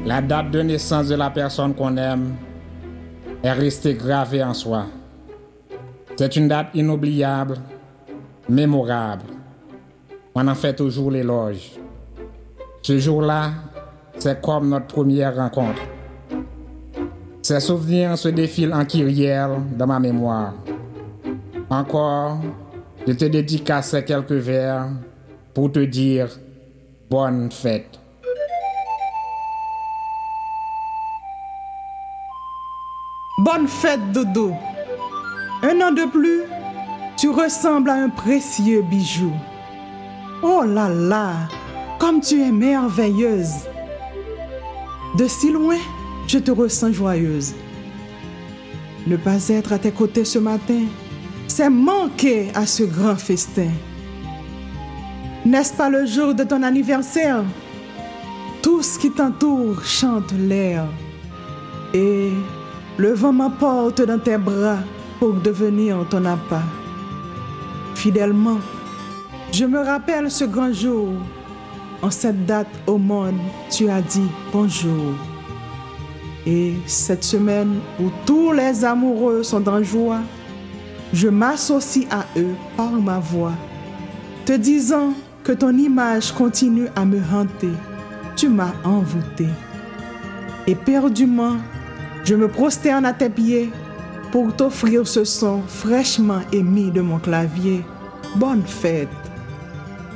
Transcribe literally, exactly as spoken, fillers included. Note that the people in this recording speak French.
La date de naissance de la personne qu'on aime est restée gravée en soi. C'est une date inoubliable, mémorable. On en fait toujours l'éloge. Ce jour-là, c'est comme notre première rencontre. Ces souvenirs se défilent en kyrielle dans ma mémoire. Encore, je te dédicace quelques vers pour te dire bonne fête. Bonne fête, Dodo. Un an de plus, tu ressembles à un précieux bijou. Oh là là, comme tu es merveilleuse. De si loin, je te ressens joyeuse. Ne pas être à tes côtés ce matin, c'est manquer à ce grand festin. N'est-ce pas le jour de ton anniversaire? Tout ce qui t'entoure chante l'air. Et le vent m'emporte dans tes bras pour devenir ton appât. Fidèlement, je me rappelle ce grand jour. En cette date au monde, tu as dit bonjour. Et cette semaine où tous les amoureux sont en joie, je m'associe à eux par ma voix, te disant que ton image continue à me hanter. Tu m'as envoûté. Éperdument, je me prosterne à tes pieds pour t'offrir ce son fraîchement émis de mon clavier. Bonne fête.